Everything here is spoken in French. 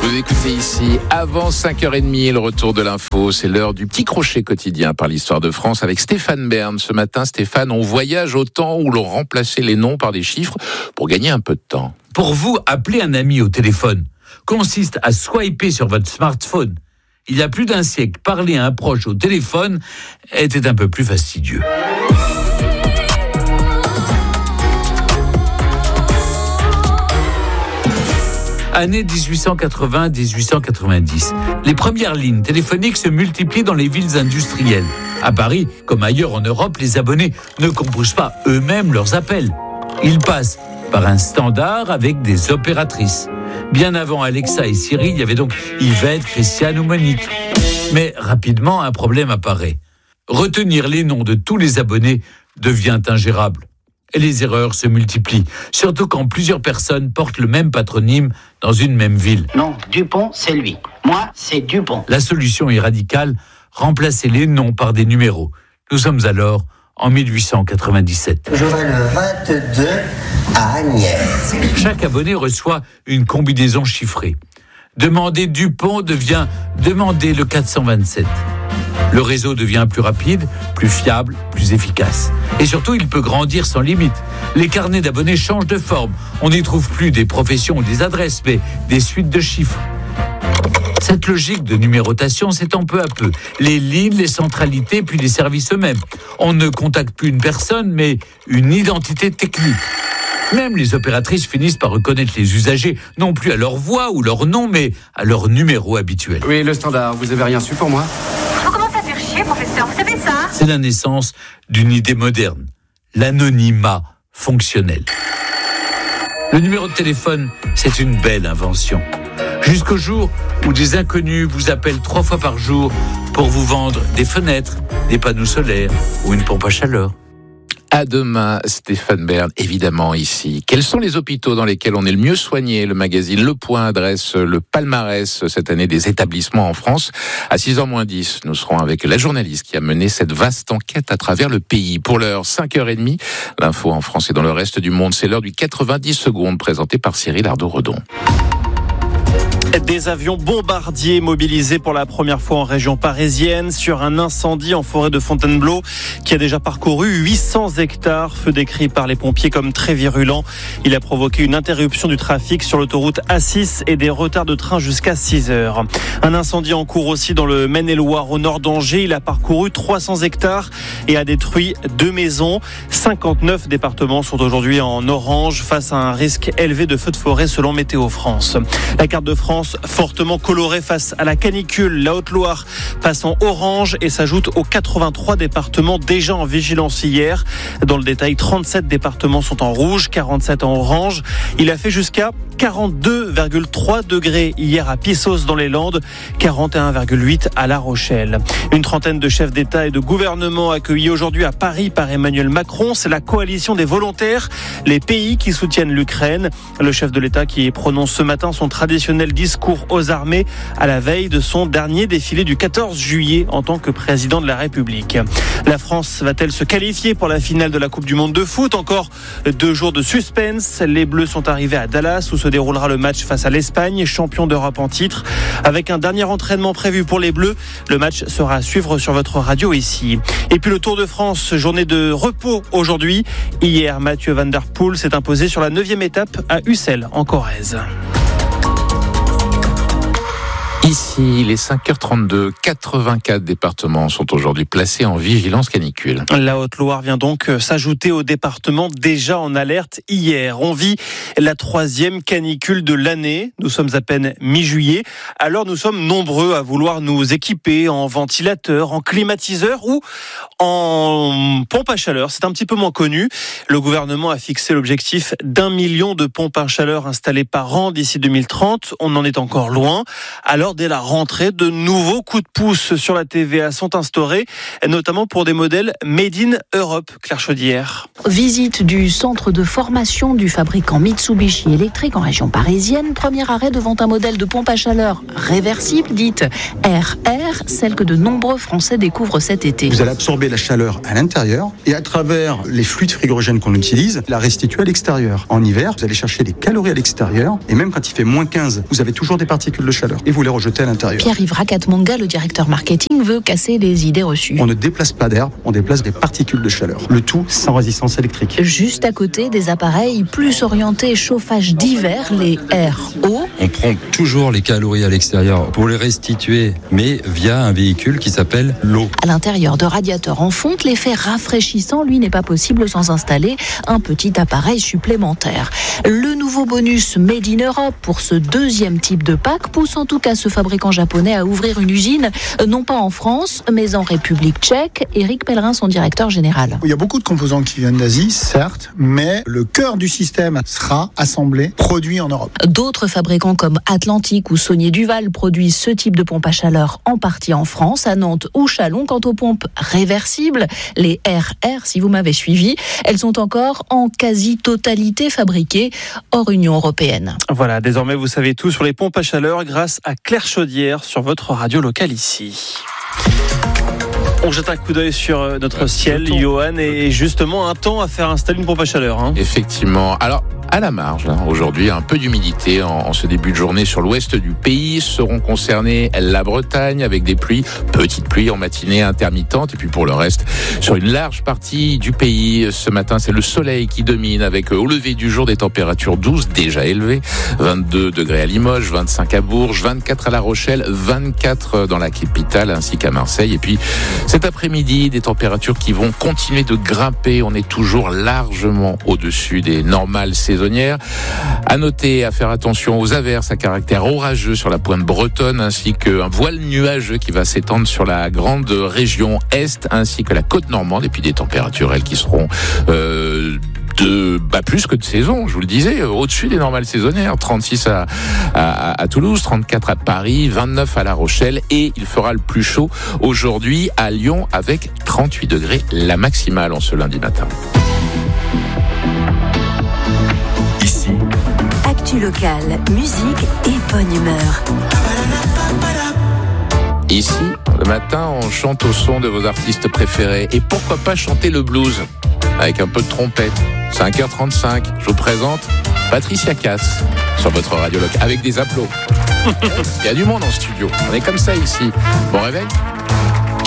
Vous écoutez ici, avant 5h30, le retour de l'info. C'est l'heure du petit crochet quotidien par l'histoire de France avec Stéphane Bern. Ce matin, Stéphane, on voyage au temps où l'on remplaçait les noms par des chiffres pour gagner un peu de temps. Pour vous, appeler un ami au téléphone consiste à swiper sur votre smartphone. Il y a plus d'un siècle, parler à un proche au téléphone était un peu plus fastidieux. Année 1880-1890. Les premières lignes téléphoniques se multiplient dans les villes industrielles. À Paris, comme ailleurs en Europe, les abonnés ne composent pas eux-mêmes leurs appels. Ils passent par un standard avec des opératrices. Bien avant Alexa et Siri, il y avait donc Yvette, Christiane ou Monique. Mais rapidement, un problème apparaît. Retenir les noms de tous les abonnés devient ingérable. Et les erreurs se multiplient, surtout quand plusieurs personnes portent le même patronyme dans une même ville. Non, Dupont, c'est lui. Moi, c'est Dupont. La solution est radicale, remplacer les noms par des numéros. Nous sommes alors en 1897. Je vais le 22 à Agnès. Chaque abonné reçoit une combinaison chiffrée. Demander Dupont devient demander le 427. Le réseau devient plus rapide, plus fiable, plus efficace. Et surtout, il peut grandir sans limite. Les carnets d'abonnés changent de forme. On n'y trouve plus des professions ou des adresses, mais des suites de chiffres. Cette logique de numérotation s'étend peu à peu. Les lignes, les centralités, puis les services eux-mêmes. On ne contacte plus une personne, mais une identité technique. Même les opératrices finissent par reconnaître les usagers, non plus à leur voix ou leur nom, mais à leur numéro habituel. Oui, le standard, vous avez rien su pour moi ? Vous commencez à faire chier, professeur, vous savez ça ? C'est la naissance d'une idée moderne, l'anonymat fonctionnel. Le numéro de téléphone, c'est une belle invention. Jusqu'au jour où des inconnus vous appellent 3 fois par jour pour vous vendre des fenêtres, des panneaux solaires ou une pompe à chaleur. À demain, Stéphane Bern, évidemment ici. Quels sont les hôpitaux dans lesquels on est le mieux soigné ? Le magazine Le Point adresse le palmarès cette année des établissements en France. À 6h-10, nous serons avec la journaliste qui a mené cette vaste enquête à travers le pays. Pour l'heure, 5h30, l'info en France et dans le reste du monde, c'est l'heure du 90 secondes présenté par Cyril Ardo-Redon. Des avions bombardiers mobilisés pour la première fois en région parisienne sur un incendie en forêt de Fontainebleau qui a déjà parcouru 800 hectares. Feu décrit par les pompiers comme très virulent. Il a provoqué une interruption du trafic sur l'autoroute A6 et des retards de train jusqu'à 6 heures. Un incendie en cours aussi dans le Maine-et-Loire au nord d'Angers. Il a parcouru 300 hectares et a détruit 2 maisons. 59 départements sont aujourd'hui en orange face à un risque élevé de feux de forêt selon Météo France. La carte de France fortement colorée face à la canicule. La Haute-Loire passe en orange et s'ajoute aux 83 départements déjà en vigilance hier. Dans le détail, 37 départements sont en rouge, 47 en orange. Il a fait jusqu'à 42,3 degrés hier à Pissos dans les Landes, 41,8 à La Rochelle. Une trentaine de chefs d'État et de gouvernement accueillis aujourd'hui à Paris par Emmanuel Macron. C'est la coalition des volontaires, les pays qui soutiennent l'Ukraine. Le chef de l'État qui prononce ce matin son traditionnel discours aux armées à la veille de son dernier défilé du 14 juillet en tant que président de la République. La France va-t-elle se qualifier pour la finale de la Coupe du Monde de foot ? Encore 2 jours de suspense. Les Bleus sont arrivés à Dallas où se déroulera le match face à l'Espagne, champion d'Europe en titre. Avec un dernier entraînement prévu pour les Bleus, le match sera à suivre sur votre radio ici. Et puis le Tour de France, journée de repos aujourd'hui. Hier, Mathieu Van Der Poel s'est imposé sur la 9e étape à Ussel en Corrèze. Ici, les 5h32, 84 départements sont aujourd'hui placés en vigilance canicule. La Haute-Loire vient donc s'ajouter aux départements déjà en alerte hier. On vit la 3e canicule de l'année. Nous sommes à peine mi-juillet. Alors nous sommes nombreux à vouloir nous équiper en ventilateur, en climatiseur ou en pompe à chaleur. C'est un petit peu moins connu. Le gouvernement a fixé l'objectif d'1 million de pompes à chaleur installées par an d'ici 2030. On en est encore loin. Alors dès la rentrée. De nouveaux coups de pouce sur la TVA sont instaurés, notamment pour des modèles Made in Europe. Claire Chaudière. Visite du centre de formation du fabricant Mitsubishi Electric en région parisienne. Premier arrêt devant un modèle de pompe à chaleur réversible, dite RR, celle que de nombreux Français découvrent cet été. Vous allez absorber la chaleur à l'intérieur et à travers les fluides frigorigènes qu'on utilise, la restituer à l'extérieur. En hiver, vous allez chercher les calories à l'extérieur et même quand il fait moins 15, vous avez toujours des particules de chaleur et vous les rejetez à l'intérieur. Pierre-Yves Rakatmanga, le directeur marketing, veut casser les idées reçues. On ne déplace pas d'air, on déplace des particules de chaleur. Le tout sans résistance électrique. Juste à côté, des appareils plus orientés chauffage d'hiver, les RO. On prend toujours les calories à l'extérieur pour les restituer, mais via un véhicule qui s'appelle l'eau. À l'intérieur de radiateurs en fonte, l'effet rafraîchissant, lui, n'est pas possible sans installer un petit appareil supplémentaire. Le nouveau bonus Made in Europe pour ce deuxième type de pack pousse en tout cas ce fabricant japonais à ouvrir une usine, non pas en France, mais en République tchèque. Éric Pellerin, son directeur général. Il y a beaucoup de composants qui viennent d'Asie, certes, mais le cœur du système sera assemblé, produit en Europe. D'autres fabricants comme Atlantique ou Saunier Duval produisent ce type de pompe à chaleur en partie en France, à Nantes ou Châlons. Quant aux pompes réversibles, les RR, si vous m'avez suivi, elles sont encore en quasi-totalité fabriquées hors Union européenne. Voilà, désormais vous savez tout sur les pompes à chaleur grâce à Claire Chaudière sur votre radio locale ici. On jette un coup d'œil sur notre ciel, Johan, et justement un temps à faire installer une pompe à chaleur. Effectivement. Alors, à la marge, aujourd'hui, un peu d'humidité en ce début de journée sur l'ouest du pays. Seront concernés la Bretagne avec des pluies, petites pluies en matinée intermittentes. Et puis pour le reste, sur une large partie du pays, ce matin, c'est le soleil qui domine avec au lever du jour des températures douces déjà élevées. 22 degrés à Limoges, 25 à Bourges, 24 à La Rochelle, 24 dans la capitale ainsi qu'à Marseille. Et puis cet après-midi, des températures qui vont continuer de grimper. On est toujours largement au-dessus des normales saisonnières. À noter, à faire attention aux averses à caractère orageux sur la pointe bretonne, ainsi qu'un voile nuageux qui va s'étendre sur la grande région est, ainsi que la côte normande. Et puis des températures, elles, qui seront plus que de saison, je vous le disais, au-dessus des normales saisonnières. 36 à Toulouse, 34 à Paris, 29 à La Rochelle, et il fera le plus chaud aujourd'hui à Lyon avec 38 degrés la maximale en ce lundi matin. Ici, actu locale, musique et bonne humeur. Ici, le matin, on chante au son de vos artistes préférés. Et pourquoi pas chanter le blues avec un peu de trompette. 5h35, je vous présente Patricia Cass sur votre radio locale avec des applaudissements. Il y a du monde en studio. On est comme ça ici. Bon réveil.